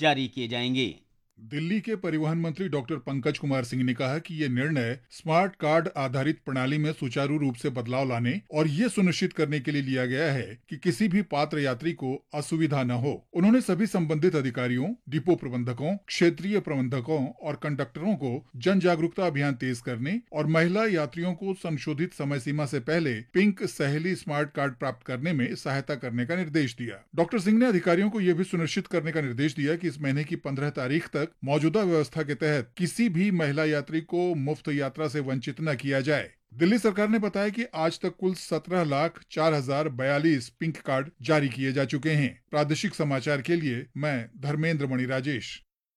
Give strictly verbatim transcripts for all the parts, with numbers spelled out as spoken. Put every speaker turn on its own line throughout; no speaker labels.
जारी किए जाएंगे।
दिल्ली के परिवहन मंत्री डॉक्टर पंकज कुमार सिंह ने कहा कि ये निर्णय स्मार्ट कार्ड आधारित प्रणाली में सुचारू रूप से बदलाव लाने और ये सुनिश्चित करने के लिए लिया गया है कि किसी भी पात्र यात्री को असुविधा न हो। उन्होंने सभी संबंधित अधिकारियों, डिपो प्रबंधकों, क्षेत्रीय प्रबंधकों और कंडक्टरों को जन जागरूकता अभियान तेज करने और महिला यात्रियों को संशोधित समय सीमा से पहले पिंक सहेली स्मार्ट कार्ड प्राप्त करने में सहायता करने का निर्देश दिया। डॉक्टर सिंह ने अधिकारियों को यह भी सुनिश्चित करने का निर्देश दिया कि इस महीने की पंद्रह तारीख तक मौजूदा व्यवस्था के तहत किसी भी महिला यात्री को मुफ्त यात्रा से वंचित न किया जाए। दिल्ली सरकार ने बताया कि आज तक कुल सत्रह लाख चार हजार बयालीस पिंक कार्ड जारी किए जा चुके हैं। प्रादेशिक समाचार के लिए मैं धर्मेंद्र मणि राजेश।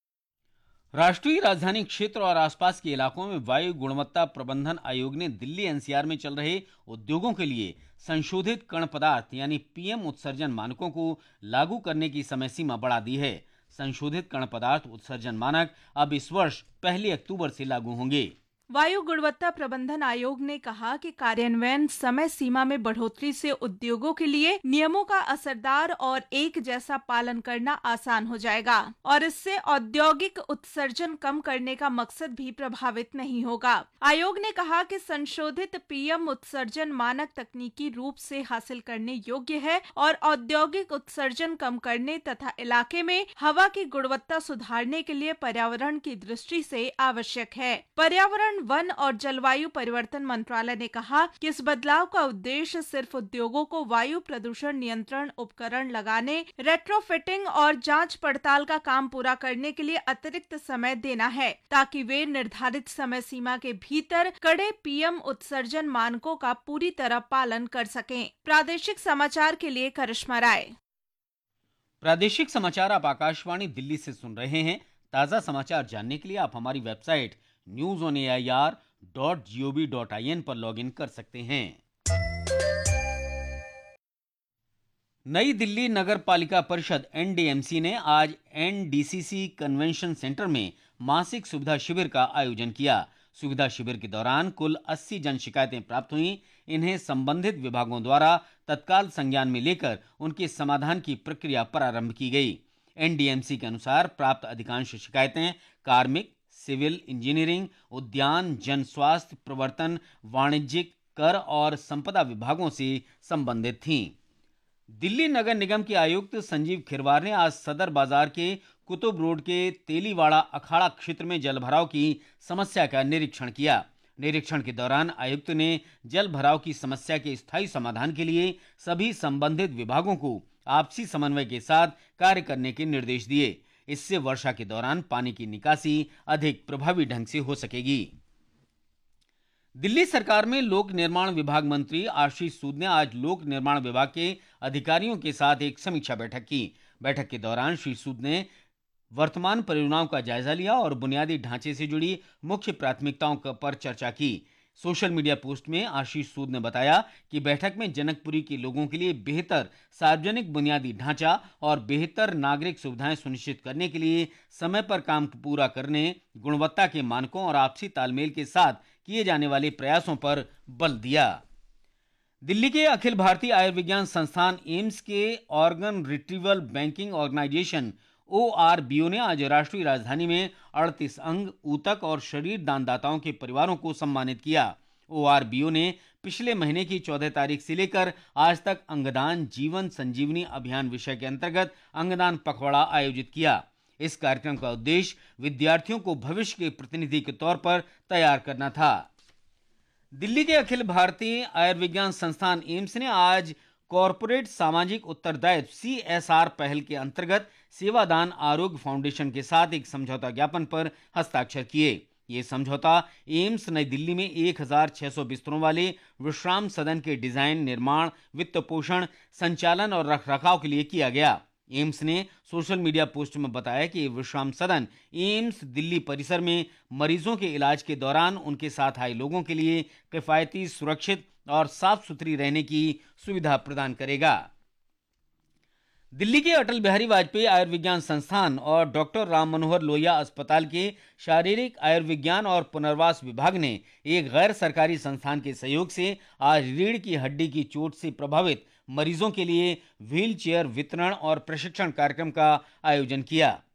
राष्ट्रीय राजधानी क्षेत्र और आसपास के इलाकों में वायु गुणवत्ता प्रबंधन आयोग ने दिल्ली एनसीआर में चल रहे उद्योगों के लिए संशोधित कण पदार्थ यानी पीएम उत्सर्जन मानकों को लागू करने की समय सीमा बढ़ा दी है। संशोधित कण पदार्थ उत्सर्जन मानक अब इस वर्ष पहली अक्टूबर से लागू होंगे।
वायु गुणवत्ता प्रबंधन आयोग ने कहा कि कार्यान्वयन समय सीमा में बढ़ोतरी से उद्योगों के लिए नियमों का असरदार और एक जैसा पालन करना आसान हो जाएगा और इससे औद्योगिक उत्सर्जन कम करने का मकसद भी प्रभावित नहीं होगा। आयोग ने कहा कि संशोधित पीएम उत्सर्जन मानक तकनीकी रूप से हासिल करने योग्य है और औद्योगिक उत्सर्जन कम करने तथा इलाके में हवा की गुणवत्ता सुधारने के लिए पर्यावरण की दृष्टि से आवश्यक है। पर्यावरण वन और जलवायु परिवर्तन मंत्रालय ने कहा कि इस बदलाव का उद्देश्य सिर्फ उद्योगों को वायु प्रदूषण नियंत्रण उपकरण लगाने, रेट्रोफिटिंग और जांच पड़ताल का काम पूरा करने के लिए अतिरिक्त समय देना है, ताकि वे निर्धारित समय सीमा के भीतर कड़े पीएम उत्सर्जन मानकों का पूरी तरह पालन कर सकें। प्रादेशिक समाचार के लिए करिश्मा राय।
प्रादेशिक समाचार आप आकाशवाणी दिल्ली से सुन रहे हैं। ताजा समाचार जानने के लिए आप हमारी website news on A I R dot G O V dot I N पर लॉग इन कर सकते हैं। नई दिल्ली नगर पालिका परिषद एन डी एम सी ने आज एन डी सी सी कन्वेंशन सेंटर में मासिक सुविधा शिविर का आयोजन किया। सुविधा शिविर के दौरान कुल अस्सी जन शिकायतें प्राप्त हुई। इन्हें संबंधित विभागों द्वारा तत्काल संज्ञान में लेकर उनके समाधान की प्रक्रिया प्रारंभ की गई। एन डी एम सी के अनुसार प्राप्त अधिकांश शिकायतें कार्मिक, सिविल इंजीनियरिंग, उद्यान, जन स्वास्थ्य, प्रवर्तन, वाणिज्यिक, कर और संपदा विभागों से संबंधित थीं। दिल्ली नगर निगम के आयुक्त संजीव खिरवार ने आज सदर बाजार के कुतुब रोड के तेलीवाड़ा अखाड़ा क्षेत्र में जलभराव की समस्या का निरीक्षण किया। निरीक्षण के दौरान आयुक्त ने जल भराव की समस्या के स्थायी समाधान के लिए सभी संबंधित विभागों को आपसी समन्वय के साथ कार्य करने के निर्देश दिए। इससे वर्षा के दौरान पानी की निकासी अधिक प्रभावी ढंग से हो सकेगी। दिल्ली सरकार में लोक निर्माण विभाग मंत्री आशीष सूद ने आज लोक निर्माण विभाग के अधिकारियों के साथ एक समीक्षा बैठक की। बैठक के दौरान श्री सूद ने वर्तमान परियोजनाओं का जायजा लिया और बुनियादी ढांचे से जुड़ी मुख्य प्राथमिकताओं पर चर्चा की। सोशल मीडिया पोस्ट में आशीष सूद ने बताया कि बैठक में जनकपुरी के लोगों के लिए बेहतर सार्वजनिक बुनियादी ढांचा और बेहतर नागरिक सुविधाएं सुनिश्चित करने के लिए समय पर काम पूरा करने, गुणवत्ता के मानकों और आपसी तालमेल के साथ किए जाने वाले प्रयासों पर बल दिया। दिल्ली के अखिल भारतीय आयुर्विज्ञान संस्थान एम्स के organ retrieval banking organisation O R B O ने आज राष्ट्रीय राजधानी में अड़तीस अंग, ऊतक और शरीर दानदाताओं के परिवारों को सम्मानित किया। ओ आर बी ओ ने पिछले महीने की चौदह तारीख से लेकर आज तक अंगदान जीवन संजीवनी अभियान विषय के अंतर्गत अंगदान पखवाड़ा आयोजित किया। इस कार्यक्रम का उद्देश्य विद्यार्थियों को भविष्य के प्रतिनिधि के तौर पर तैयार करना था। दिल्ली के अखिल भारतीय आयुर्विज्ञान संस्थान एम्स ने आज कॉरपोरेट सामाजिक उत्तरदायित्व सी एस आर पहल के अंतर्गत सेवादान आरोग्य फाउंडेशन के साथ एक समझौता ज्ञापन पर हस्ताक्षर किए। ये समझौता एम्स नई दिल्ली में एक हज़ार छह सौ बिस्तरों वाले विश्राम सदन के डिजाइन, निर्माण, वित्त पोषण, संचालन और रखरखाव के लिए किया गया। एम्स ने सोशल मीडिया पोस्ट में बताया कि विश्राम सदन एम्स दिल्ली परिसर में मरीजों के इलाज के दौरान उनके साथ आए लोगों के लिए किफायती, सुरक्षित और साफ सुथरी रहने की सुविधा प्रदान करेगा। दिल्ली के अटल बिहारी वाजपेयी आयुर्विज्ञान संस्थान और डॉक्टर राम मनोहर लोहिया अस्पताल के शारीरिक आयुर्विज्ञान और पुनर्वास विभाग ने एक गैर सरकारी संस्थान के सहयोग से आज रीढ़ की हड्डी की चोट से प्रभावित मरीजों के लिए व्हील चेयर वितरण और प्रशिक्षण कार्यक्रम का आयोजन किया।